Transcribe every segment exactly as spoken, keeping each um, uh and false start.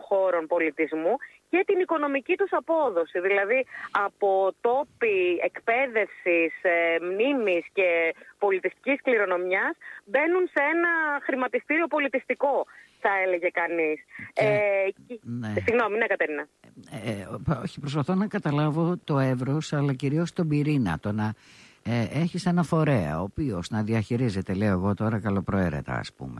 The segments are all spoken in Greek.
χώρων πολιτισμού και την οικονομική τους απόδοση. Δηλαδή από τόποι εκπαίδευσης, ε, μνήμης και πολιτιστικής κληρονομιάς μπαίνουν σε ένα χρηματιστήριο πολιτιστικό, θα έλεγε κανείς. Και... Ε, ναι. Συγγνώμη, ναι, Κατερίνα. Ε, ε, όχι, προσπαθώ να καταλάβω το εύρος, αλλά κυρίως τον πυρήνα. Το να ε, έχεις ένα φορέα, ο οποίος να διαχειρίζεται, λέω εγώ τώρα καλοπροαίρετα ας πούμε,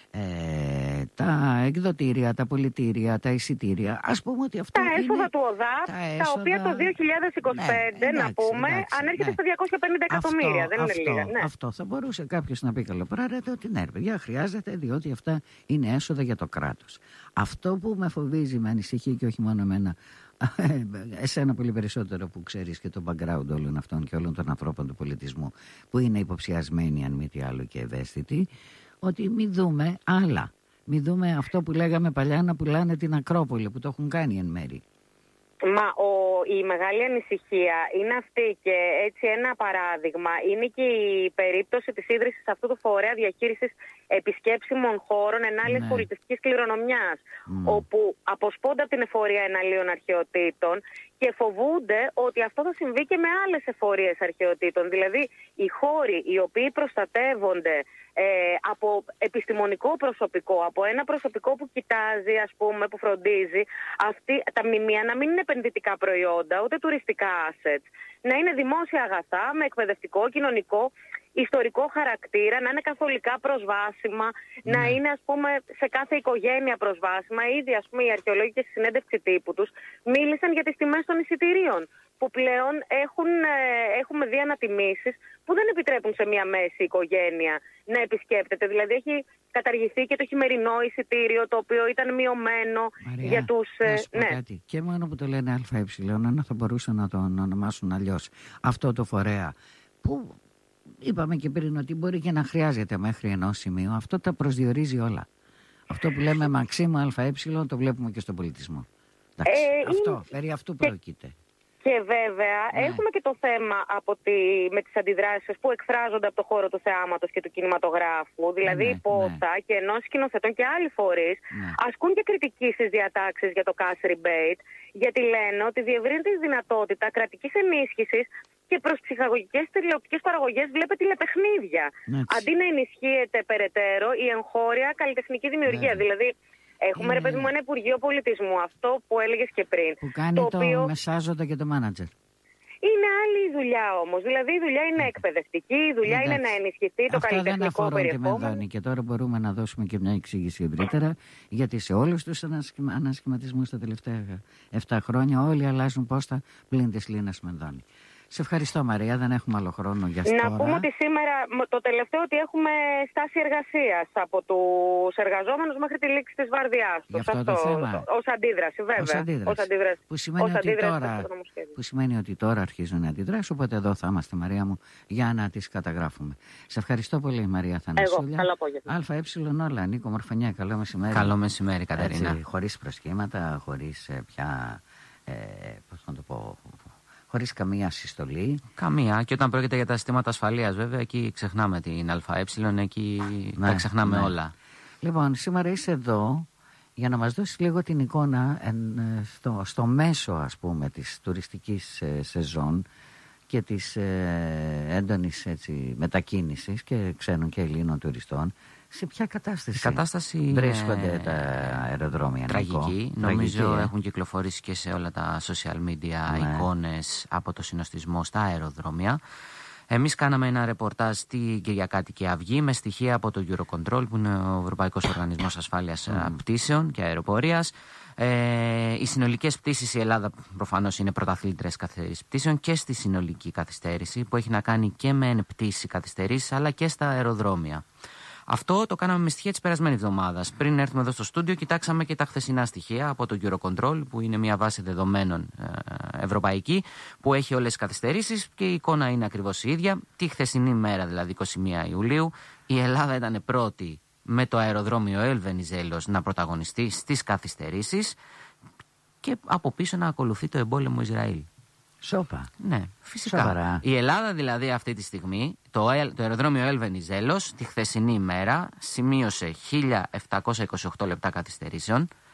Ε, τα εκδοτήρια, τα πολιτήρια, τα εισιτήρια. Ας πούμε ότι αυτό τα είναι... έσοδα του ΟΔΑΠ, τα, έσοδα... τα οποία το δύο χιλιάδες είκοσι πέντε, ναι, εντάξει, να πούμε, εντάξει, ανέρχεται ναι. στα διακόσια πενήντα εκατομμύρια. Δεν αυτό, είναι λίγα. Ναι. Αυτό θα μπορούσε κάποιος να πει καλοπροαίρετα ότι ναι, παιδιά, χρειάζεται, διότι αυτά είναι έσοδα για το κράτος. Αυτό που με φοβίζει, με ανησυχεί και όχι μόνο εμένα, εσένα πολύ περισσότερο που ξέρεις και το background όλων αυτών και όλων των ανθρώπων του πολιτισμού που είναι υποψιασμένοι, αν μη τι άλλο, και ευαίσθητοι, ότι μην δούμε άλλα. Μην δούμε αυτό που λέγαμε παλιά, να πουλάνε την Ακρόπολη, που το έχουν κάνει εν μέρη. Μα ο, η μεγάλη ανησυχία είναι αυτή, και έτσι ένα παράδειγμα είναι και η περίπτωση της ίδρυσης αυτού του φορέα διαχείρισης επισκέψιμων χώρων ενάλλειας ναι. πολιτιστικής κληρονομιάς, mm. όπου αποσπώνται από την εφορία εναλλίων αρχαιοτήτων και φοβούνται ότι αυτό θα συμβεί και με άλλες εφορίες αρχαιοτήτων. Δηλαδή οι χώροι οι οποίοι προστατεύονται Ε, από επιστημονικό προσωπικό, από ένα προσωπικό που κοιτάζει, ας πούμε, που φροντίζει αυτή, τα μνημεία να μην είναι επενδυτικά προϊόντα, ούτε τουριστικά assets, να είναι δημόσια αγαθά με εκπαιδευτικό, κοινωνικό, ιστορικό χαρακτήρα, να είναι καθολικά προσβάσιμα, mm. να είναι, ας πούμε, σε κάθε οικογένεια προσβάσιμα. Ήδη, ας πούμε, οι αρχαιολόγοι και στη συνέντευξη τύπου τους μίλησαν για τις τιμές των εισιτηρίων, που πλέον έχουν, ε, έχουμε δει ανατιμήσεις που δεν επιτρέπουν σε μια μέση οικογένεια να επισκέπτεται. Δηλαδή έχει καταργηθεί και το χειμερινό εισιτήριο, το οποίο ήταν μειωμένο. Μαρία, για τους... Να σου πω ναι. κάτι. Και μόνο που το λένε ΑΕ, αν θα μπορούσαν να το ονομάσουν αλλιώς, αυτό το φορέα που είπαμε και πριν ότι μπορεί και να χρειάζεται μέχρι ενός σημείου, αυτό τα προσδιορίζει όλα. Αυτό που λέμε μαξίμου ΑΕ το βλέπουμε και στον πολιτισμό. Εντάξει, ε, αυτό, περί αυτού και... πρόκειται. Και βέβαια ναι. έχουμε και το θέμα από τη, με τις αντιδράσεις που εκφράζονται από το χώρο του θεάματος και του κινηματογράφου. Δηλαδή ναι, η Πόσα ναι. και ενός σκηνοθετών και άλλοι φορείς ναι. ασκούν και κριτική στις διατάξεις για το cash rebate, γιατί λένε ότι διευρύνει τη δυνατότητα κρατικής ενίσχυσης και προς ψυχαγωγικές τηλεοπτικές παραγωγές βλέπε τηλεπαιχνίδια. Ναι, αντί να ενισχύεται περαιτέρω η εγχώρια καλλιτεχνική δημιουργία. Ναι. Δηλαδή έχουμε είναι... ρε παιδί μου ένα Υπουργείο Πολιτισμού, αυτό που έλεγες και πριν. Που κάνει το, το οποίο... μεσάζοντα και το μάνατζερ. Είναι άλλη η δουλειά όμως. Δηλαδή η δουλειά είναι εκπαιδευτική, η δουλειά εντάξει. είναι να ενισχυθεί το αυτά καλλιτεχνικό δεν περιεχόμενο. Τη Μενδώνη. Και τώρα μπορούμε να δώσουμε και μια εξήγηση ευρύτερα, γιατί σε όλους τους ανασχημα... ανασχηματισμούς τα τελευταία επτά χρόνια όλοι αλλάζουν πόστα πλην της Λίνας Μενδώνη. Σε ευχαριστώ, Μαρία, δεν έχουμε άλλο χρόνο για τώρα. Να πούμε ότι σήμερα το τελευταίο ότι έχουμε στάση εργασίας από τους εργαζόμενους μέχρι τη λήξη της βαρδιάς τους. Αυτό, αυτό το θέμα. Ως αντίδραση, βέβαια. Ως αντίδραση. Ως αντίδραση. Που, σημαίνει ως ότι αντίδραση τώρα, που σημαίνει ότι τώρα αρχίζουν οι αντιδράσεις, οπότε εδώ θα είμαστε, Μαρία μου, για να τις καταγράφουμε. Σε ευχαριστώ πολύ, Μαρία Θανασούλα. Εγώ, καλό απόγευμα. ΑΕ όλα, Νίκο Μορφωνιά, καλό μεσημέρι. Καλό μεσημέρι, Κατερίνα. Χωρίς προσχήματα, χωρίς ε, πια, ε, πώς να το πω... χωρίς καμία συστολή. Καμία. Και όταν πρόκειται για τα συστήματα ασφαλείας, βέβαια, εκεί ξεχνάμε την ΑΕ, εκεί ναι, τα ξεχνάμε ναι. όλα. Λοιπόν, σήμερα είσαι εδώ για να μας δώσεις λίγο την εικόνα εν, στο, στο μέσο, ας πούμε, της τουριστικής ε, σεζόν και της ε, έντονης έτσι, μετακίνησης και ξένων και Ελλήνων τουριστών. Σε ποια κατάσταση, κατάσταση βρίσκονται τα αεροδρόμια? Τραγική. Νομίζω τραγική, έχουν κυκλοφορήσει και σε όλα τα social media ναι. εικόνες από το συνοστισμό στα αεροδρόμια. Εμείς κάναμε ένα ρεπορτάζ στην Κυριακάτικη Αυγή με στοιχεία από το Eurocontrol, που είναι ο Ευρωπαϊκός Οργανισμός Ασφάλειας mm. Πτήσεων και Αεροπορίας. Ε, οι συνολικές πτήσεις, η Ελλάδα προφανώς είναι πρωταθλήτρες καθυστέρησης πτήσεων και στη συνολική καθυστέρηση, που έχει να κάνει και με πτήσεις καθυστερήσεις αλλά και στα αεροδρόμια. Αυτό το κάναμε με στοιχεία της περασμένης εβδομάδας. Πριν έρθουμε εδώ στο στούντιο, κοιτάξαμε και τα χθεσινά στοιχεία από το Eurocontrol, που είναι μια βάση δεδομένων ε, ευρωπαϊκή, που έχει όλες τις καθυστερήσεις και η εικόνα είναι ακριβώς η ίδια. Τη χθεσινή μέρα, δηλαδή εικοστή πρώτη Ιουλίου, η Ελλάδα ήταν πρώτη με το αεροδρόμιο Ελβενιζέλος να πρωταγωνιστεί στις καθυστερήσεις και από πίσω να ακολουθεί το εμπόλεμο Ισραήλ. Σόπα. Ναι, φυσικά. Σοβαρά. Η Ελλάδα δηλαδή αυτή τη στιγμή, το, το αεροδρόμιο Ελβενιζέλος, τη χθεσινή ημέρα σημείωσε χίλια επτακόσια είκοσι οκτώ λεπτά καθυστερήσεων,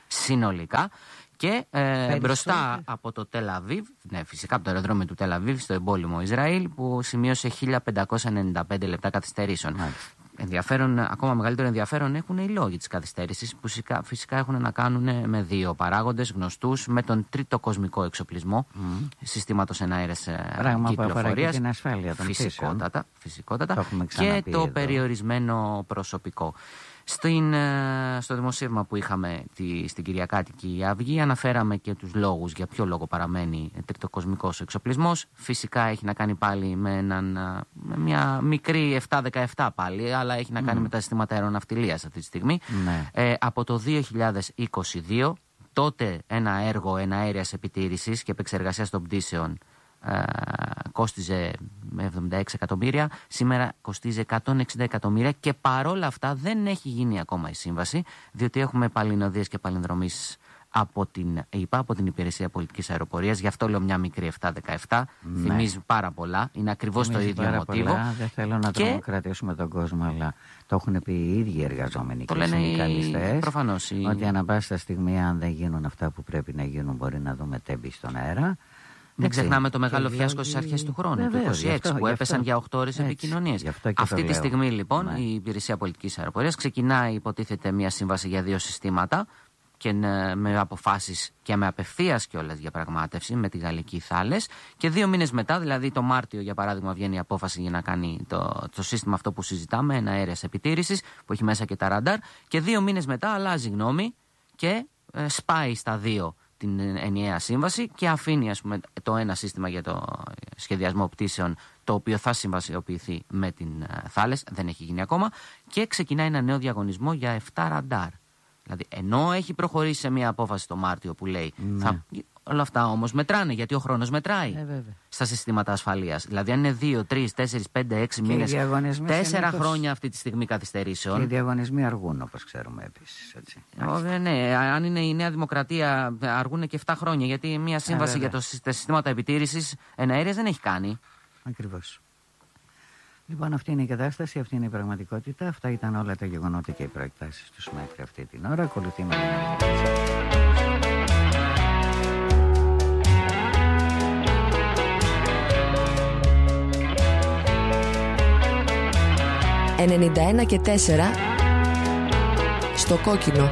συνολικά. Και ε, μπροστά από το Τελαβίβ, ναι, φυσικά από το αεροδρόμιο του Τελαβίβ στο εμπόλεμο Ισραήλ, που σημείωσε χίλια πεντακόσια ενενήντα πέντε λεπτά καθυστερήσεων. Ενδιαφέρον, ακόμα μεγαλύτερο ενδιαφέρον έχουν οι λόγοι της καθυστέρησης, που φυσικά, φυσικά έχουν να κάνουν με δύο παράγοντες γνωστούς, με τον τρίτο κοσμικό εξοπλισμό mm. συστήματος εναέρειας κυκλοφορίας. Την ασφάλεια των φυσικότατα, φυσικότατα το και το εδώ. Περιορισμένο προσωπικό. Στην, στο δημοσίευμα που είχαμε τη, στην Κυριακάτικη Αυγή αναφέραμε και τους λόγους για ποιο λόγο παραμένει τριτοκοσμικός εξοπλισμός. Φυσικά έχει να κάνει πάλι με, έναν, με μια μικρή επτά δεκαεπτά πάλι, αλλά έχει να κάνει mm. με τα συστήματα αεροναυτιλίας αυτή τη στιγμή. Mm. Ε, από το δύο χιλιάδες είκοσι δύο, τότε ένα έργο εναέρειας επιτήρησης και επεξεργασίας των πτήσεων Uh, κόστιζε εβδομήντα έξι εκατομμύρια, σήμερα κοστίζει εκατόν εξήντα εκατομμύρια και παρόλα αυτά δεν έχει γίνει ακόμα η σύμβαση, διότι έχουμε παλινοδίες και παλινδρομήσεις από την ΕΙΠΑ, από την Υπηρεσία Πολιτικής Αεροπορίας. Γι' αυτό λέω μια μικρή επτά δεκαεπτά. Ναι. Θυμίζει πάρα πολλά. Είναι ακριβώς το ίδιο μοτίβο. Δεν θέλω να και... τρομοκρατήσουμε τον κόσμο, αλλά το έχουν πει οι ίδιοι εργαζόμενοι το και οι συνδικαλιστές. Προφανώς. Ότι ανά πάσα στιγμή, αν δεν γίνουν αυτά που πρέπει να γίνουν, μπορεί να δούμε τέμπη στον αέρα. Δεν ξεχνάμε το μεγάλο φιάσκο στις αρχές του χρόνου, Βεβαίως, του είκοσι έξι, αυτό, που έπεσαν αυτό. για οκτώ ώρες επικοινωνίες. Αυτή τη στιγμή λοιπόν ναι. η Υπηρεσία Πολιτικής Αεροπορίας ξεκινάει, υποτίθεται, μια σύμβαση για δύο συστήματα και με αποφάσεις και με απευθείας κιόλας διαπραγμάτευση με τη Γαλλική Θάλες. Και δύο μήνες μετά, δηλαδή το Μάρτιο για παράδειγμα, βγαίνει η απόφαση για να κάνει το, το σύστημα αυτό που συζητάμε, εναέρειας επιτήρησης, που έχει μέσα και τα ραντάρ. Και δύο μήνες μετά αλλάζει γνώμη και ε, σπάει στα δύο την ενιαία σύμβαση και αφήνει, ας πούμε, το ένα σύστημα για το σχεδιασμό πτήσεων, το οποίο θα συμβασιοποιηθεί με την Θάλες, δεν έχει γίνει ακόμα, και ξεκινάει ένα νέο διαγωνισμό για επτά ραντάρ. Δηλαδή, ενώ έχει προχωρήσει σε μια απόφαση το Μάρτιο που λέει ναι. θα... όλα αυτά όμως μετράνε, γιατί ο χρόνος μετράει ε, στα συστήματα ασφαλείας. Δηλαδή, αν είναι δύο, τρεις, τέσσερις, πέντε, έξι μήνες, τέσσερα χρόνια αυτή τη στιγμή καθυστερήσεων. Και οι διαγωνισμοί αργούν, όπως ξέρουμε επίσης. Έτσι. Ε, ναι, αν είναι η Νέα Δημοκρατία, αργούν και επτά χρόνια, γιατί μια σύμβαση ε, για το, τα συστήματα επιτήρησης εναέρειας δεν έχει κάνει. Ακριβώς. Λοιπόν, αυτή είναι η κατάσταση, αυτή είναι η πραγματικότητα. Αυτά ήταν όλα τα γεγονότα και οι προεκτάσεις τους μέχρι αυτή την ώρα. Ακολουθεί με την ενενήντα ένα και τέσσερα στο κόκκινο.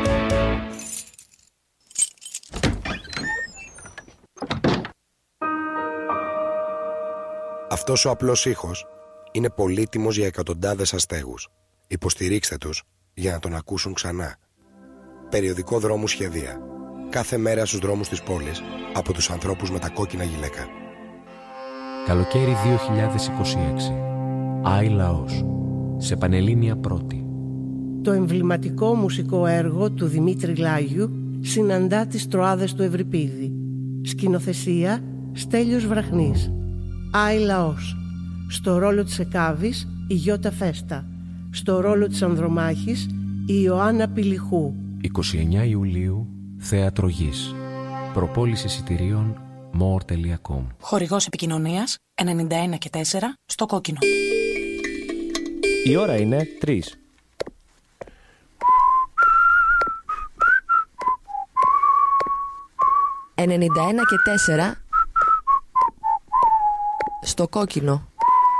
Αυτός ο απλός ήχος είναι πολύτιμος για εκατοντάδες αστέγους. Υποστηρίξτε τους για να τον ακούσουν ξανά. Περιοδικό Δρόμου Σχεδία. Κάθε μέρα στους δρόμους της πόλης από τους ανθρώπους με τα κόκκινα γυλαίκα. Καλοκαίρι δύο χιλιάδες είκοσι έξι. Άι Λαός. Σε Πανελλήνια Πρώτη. Το εμβληματικό μουσικό έργο του Δημήτρη Λάγιου συναντά τις Τροάδες του Ευρυπίδη. Σκηνοθεσία Στέλιος Βραχνής. Άι Λαός. Στο ρόλο της Εκάβης η Γιώτα Φέστα. Στο ρόλο της Ανδρομάχης η Ιωάννα Πηλιχού. είκοσι εννέα Ιουλίου, Θέατρο Γης. Προπόληση εισιτηρίων more τελεία com. Χορηγός επικοινωνίας ενενήντα ένα και τέσσερα στο κόκκινο. Η ώρα είναι τρεις. ενενήντα ένα και τέσσερα στο κόκκινο.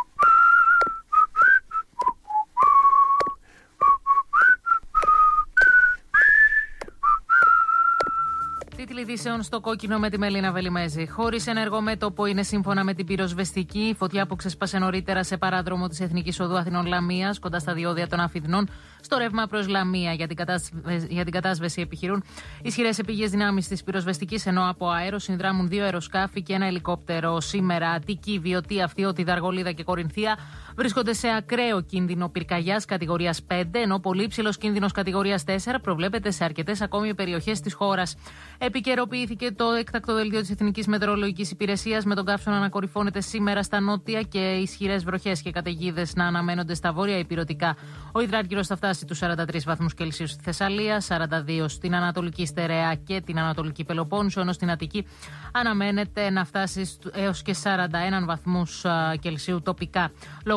Τίτλοι ειδήσεων στο κόκκινο με τη Μελίνα Βελιμέζη. Χωρίς ενεργό μέτωπο είναι σύμφωνα με την πυροσβεστική. Η φωτιά που ξέσπασε νωρίτερα σε παράδρομο της Εθνικής Οδού Αθηνών Λαμίας, κοντά στα διόδια των Αφιδνών, στο ρεύμα προς Λαμία. Για την, κατάσβεση, για την κατάσβεση επιχειρούν ισχυρές επίγειες δυνάμεις της πυροσβεστικής, ενώ από αέρο συνδράμουν δύο αεροσκάφη και ένα ελικόπτερο. Σήμερα Αττική, Βιωτή, Αυτιότητα, Αργολίδα και Κορινθία βρίσκονται σε ακραίο κίνδυνο πυρκαγιάς κατηγορίας πέντε, ενώ πολύ υψηλός κίνδυνος κατηγορίας τέσσερα προβλέπεται σε αρκετές ακόμη περιοχές της χώρας. Επικαιροποιήθηκε το έκτακτο δελτίο της Εθνικής Μετεωρολογικής Υπηρεσίας, με τον καύσωνα να κορυφώνεται σήμερα στα νότια και ισχυρές βροχές και καταιγίδες να αναμένονται στα βόρεια υπηρετικά. Ο υδράργυρος θα φτάσει τους σαράντα τρεις βαθμούς Κελσίου στη Θεσσαλία, σαράντα δύο στην Ανατολική Στερεά και την Ανατολική Πελοπόννησο, ενώ στην Αττική αναμένεται να φτάσει έως και σαράντα ένα βαθμούς Κελσίου τοπικά. Λόγω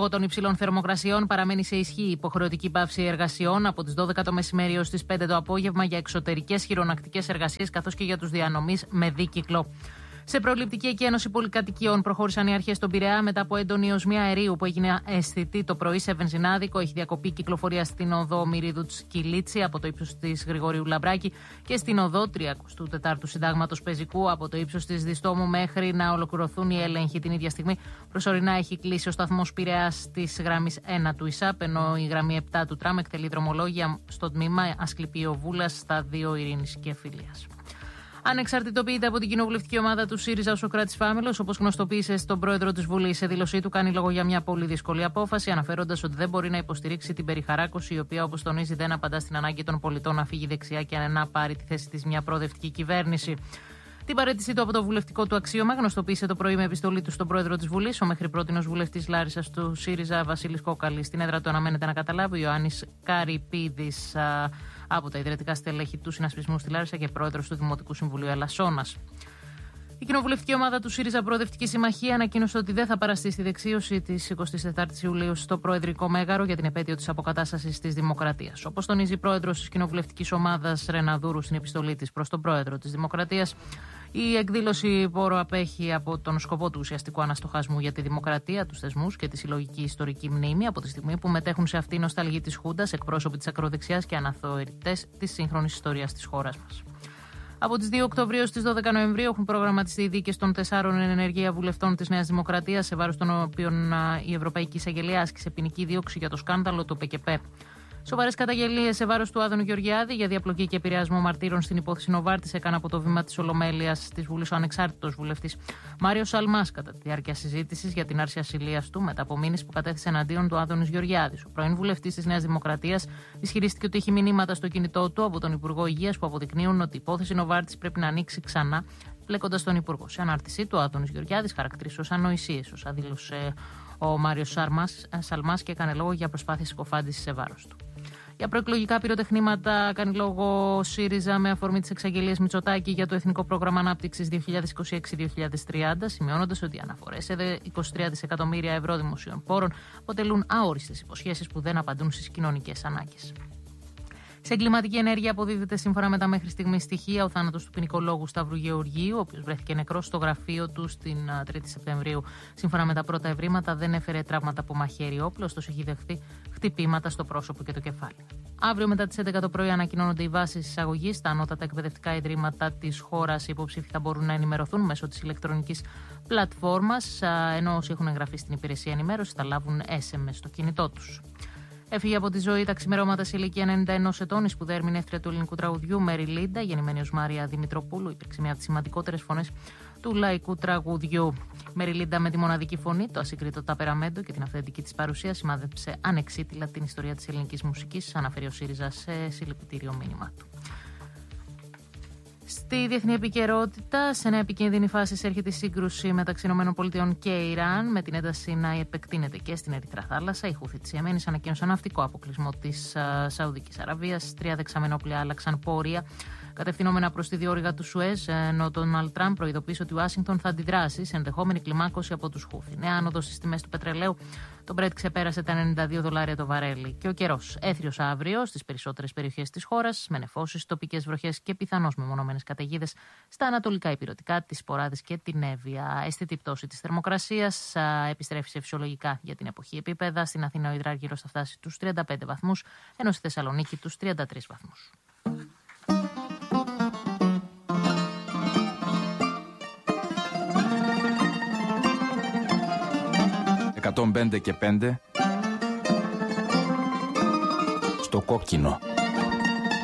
των υψηλών θερμοκρασιών παραμένει σε ισχύ η υποχρεωτική πάυση εργασιών από τις δώδεκα το μεσημέρι έως τις πέντε το απόγευμα για εξωτερικές χειρονακτικές εργασίες καθώς και για τους διανομείς με δίκυκλο. Σε προληπτική εκένωση πολυκατοικιών προχώρησαν οι αρχές στον Πειραιά μετά από έντονη οσμία αερίου που έγινε αισθητή το πρωί σε βενζινάδικο. Έχει διακοπεί κυκλοφορία στην οδό Μυρίδου Κιλίτσι από το ύψος της Γρηγορίου Λαμπράκη και στην οδό τριακοστού τετάρτου Συντάγματος Πεζικού από το ύψος της Διστόμου μέχρι να ολοκληρωθούν οι έλεγχοι. Την ίδια στιγμή προσωρινά έχει κλείσει ο σταθμός Πειραιάς της γραμμής ένα του ΙΣΑΠ, ενώ η γραμμή επτά του τραμ εκτελεί δρομολόγια στο τμήμα Ασκληπείο Βούλας στα δύο Ειρήνης και Φιλίας. Ανεξαρτητοποιείται από την κοινοβουλευτική ομάδα του ΣΥΡΙΖΑ ο Σωκράτης Φάμελος, όπως γνωστοποίησε στον πρόεδρο της Βουλής. Σε δήλωσή του κάνει λόγο για μια πολύ δύσκολη απόφαση, αναφέροντας ότι δεν μπορεί να υποστηρίξει την περιχαράκωση, η οποία, όπως τονίζει, δεν απαντά στην ανάγκη των πολιτών να φύγει δεξιά και να πάρει τη θέση της μια προοδευτική κυβέρνηση. Την παραίτησή του από το βουλευτικό του αξίωμα γνωστοποίησε το πρωί με επιστολή του στον πρόεδρο της Βουλής, ο μέχρι πρότινος βουλευτής Λάρισσας του ΣΥΡΙΖΑ Βασίλης Κόκαλης. Στην έδρα του αναμένεται να καταλάβει ο Ιωάννης Καρυπίδης από τα ιδρυτικά στελέχη του συνασπισμού στη Λάρισα και πρόεδρος του Δημοτικού Συμβουλίου Ελασσόνας. Η κοινοβουλευτική ομάδα του ΣΥΡΙΖΑ Προοδευτική Συμμαχία ανακοίνωσε ότι δεν θα παραστεί στη δεξίωση της εικοστής τετάρτης Ιουλίου στο Προεδρικό Μέγαρο για την επέτειο της αποκατάστασης της Δημοκρατίας. Όπως τονίζει η πρόεδρος της κοινοβουλευτικής ομάδας Ρεναδούρου στην επιστολή της προς τον πρόεδρο της Δημοκρατίας, η εκδήλωση πόρο απέχει από τον σκοπό του ουσιαστικού αναστοχασμού για τη δημοκρατία, τους θεσμούς και τη συλλογική ιστορική μνήμη, από τη στιγμή που μετέχουν σε αυτή η νοσταλγή της Χούντας εκπρόσωποι της ακροδεξιάς και αναθεωρητές της σύγχρονης ιστορίας της χώρας μας. Από τις δύο Οκτωβρίου στις δώδεκα Νοεμβρίου έχουν προγραμματιστεί οι δίκες των τεσσάρων εν ενεργεία βουλευτών της Νέας Δημοκρατίας, σε βάρος των οποίων η Ευρωπαϊκή Εισαγγελία άσκησε ποινική δίωξη για το σκάνδαλο του ΠΚΠ. Σοβαρές καταγγελίες σε βάρος του Άδωνου Γεωργιάδη για διαπλοκή και επηρεασμό μαρτύρων στην υπόθεση Νοβάρτης έκανε από το βήμα της Ολομέλειας της Βουλής ο ανεξάρτητος βουλευτής Μάριος Σαλμάς κατά τη διάρκεια συζήτησης για την άρση ασυλίας του μετά από μήνες που κατέθεσε εναντίον του Άδωνης Γεωργιάδης. Ο πρώην βουλευτής της Νέας Δημοκρατίας ισχυρίστηκε ότι έχει μηνύματα στο κινητό του από τον Υπουργό Υγείας που αποδεικνύουν ότι η υπόθεση Νοβάρτης πρέπει να ανοίξει ξανά, πλέκοντας τον Υπουργό. Σε ανάρτησή του, ο Άδωνης Γεωργιάδης χαρακτήρισε ως ανοησίες, όσα δήλωσε ο Μάριος Σαλμάς και έκανε λόγο για προσπάθειες συκοφάντησης σε βάρος του. Για προεκλογικά πυροτεχνήματα κάνει λόγο ο ΣΥΡΙΖΑ με αφορμή τις εξαγγελίες Μητσοτάκη για το Εθνικό Πρόγραμμα Ανάπτυξης δύο χιλιάδες είκοσι έξι με δύο χιλιάδες τριάντα, σημειώνοντας ότι οι αναφορές σε είκοσι τρία δισεκατομμύρια ευρώ δημοσίων πόρων αποτελούν αόριστες υποσχέσεις που δεν απαντούν στις κοινωνικές ανάγκες. Σε εγκληματική ενέργεια αποδίδεται σύμφωνα με τα μέχρι στιγμή στοιχεία ο θάνατος του ποινικολόγου Σταύρου Γεωργίου, ο οποίος βρέθηκε νεκρός στο γραφείο του στην τρίτη Σεπτεμβρίου. Σύμφωνα με τα πρώτα ευρήματα, δεν έφερε τραύματα από μαχαίρι όπλο, ωστόσο έχει δεχθεί χτυπήματα στο πρόσωπο και το κεφάλι. Αύριο μετά τις έντεκα το πρωί ανακοινώνονται οι βάσεις εισαγωγής. Τα ανώτατα εκπαιδευτικά ιδρύματα της χώρας οι υποψήφοι θα μπορούν να ενημερωθούν μέσω της ηλεκτρονικής πλατφόρμας, ενώ όσοι έχουν εγγραφεί στην υπηρεσία ενημέρωση θα λάβουν ες εμ ες στο κινητό τους. Έφυγε από τη ζωή τα ξημερώματα σε ηλικία ενενήντα ενός ετών η σπουδαία ερμηνεύτρια του ελληνικού τραγουδιού Μέρι Λίντα, γεννημένη ως Μάρια Δημητροπούλου, υπήρξε μια από τις σημαντικότερες φωνές του λαϊκού τραγουδιού. Μέρι Λίντα, με τη μοναδική φωνή, το ασυγκρίτο ταπεραμέντο και την αυθεντική της παρουσία, σημάδεψε ανεξίτηλα την ιστορία της ελληνικής μουσικής, αναφέρει ο ΣΥΡΙΖΑ σε συλληπιτήριο μήνυμα του. Στη διεθνή επικαιρότητα, σε νέα επικίνδυνη φάση έρχεται η σύγκρουση μεταξύ ΗΠΑ και Ιράν, με την ένταση να επεκτείνεται και στην Ερυθρά Θάλασσα. Οι Χούθι της Ιεμένης ανακοίνωσαν ναυτικό αποκλεισμό της Σαουδικής Αραβίας. Τρία δεξαμενόπλια άλλαξαν πόρια κατευθυνόμενα προς τη διόρυγα του Σουέζ, ενώ ο Ντόναλντ Τραμπ προειδοποίησε ότι η Ουάσιγκτον θα αντιδράσει σε ενδεχόμενη κλιμάκωση από τους Χούθι. Νέα άνοδο στις τιμές του πετρελαίου. Το Brent ξεπέρασε τα ενενήντα δύο δολάρια το βαρέλι. Και ο καιρός έθριος αύριο στις περισσότερες περιοχές της χώρας, με νεφώσεις, τοπικές βροχές και πιθανώς μεμονωμένες καταιγίδες στα ανατολικά υπηρετικά, τις Ποράδες και την Εύβοια. Αισθητή πτώση της θερμοκρασίας, επιστρέφει σε φυσιολογικά για την εποχή επίπεδα. Στην Αθήνα ο υδράργυρος θα φτάσει τους τριάντα πέντε βαθμούς, ενώ στη Θεσσαλονίκη τους τριάντα τρεις βαθμούς. εκατόν πέντε και πέντε στο κόκκινο.